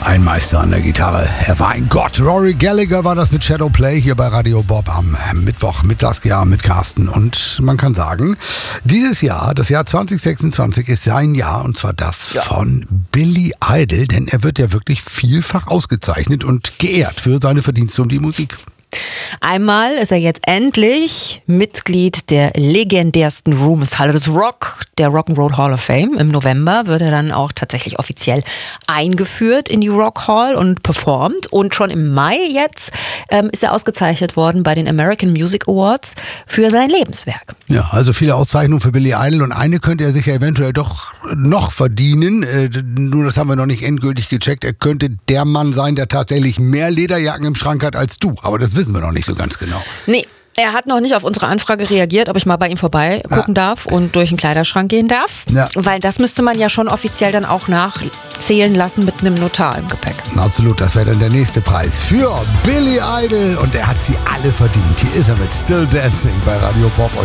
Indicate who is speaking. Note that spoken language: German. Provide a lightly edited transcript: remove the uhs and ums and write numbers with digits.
Speaker 1: Ein Meister an der Gitarre. Er war ein Gott. Rory Gallagher war das mit Shadow Play hier bei Radio Bob am Mittwoch mit Saskia, mit Carsten. Und man kann sagen, dieses Jahr, das Jahr 2026 ist sein Jahr, und zwar das von Billy Idol, denn er wird ja wirklich vielfach ausgezeichnet und geehrt für seine Verdienste um die Musik.
Speaker 2: Einmal ist er jetzt endlich Mitglied der legendärsten Ruhmeshalle des Rock, der Rock'n'Roll Hall of Fame. Im November wird er dann auch tatsächlich offiziell eingeführt in die Rock Hall und performt. Und schon im Mai jetzt ist er ausgezeichnet worden bei den American Music Awards für sein Lebenswerk.
Speaker 1: Ja, also viele Auszeichnungen für Billy Idol, und eine könnte er sich ja eventuell doch noch verdienen. Nur das haben wir noch nicht endgültig gecheckt. Er könnte der Mann sein, der tatsächlich mehr Lederjacken im Schrank hat als du. Aber das wissen wir noch nicht so ganz genau.
Speaker 2: Nee, er hat noch nicht auf unsere Anfrage reagiert, ob ich mal bei ihm vorbei gucken darf und durch den Kleiderschrank gehen darf. Ja. Weil das müsste man ja schon offiziell dann auch nachzählen lassen mit einem Notar im Gepäck.
Speaker 1: Absolut, das wäre dann der nächste Preis für Billy Idol. Und er hat sie alle verdient. Hier ist er mit Still Dancing bei Radio Bob.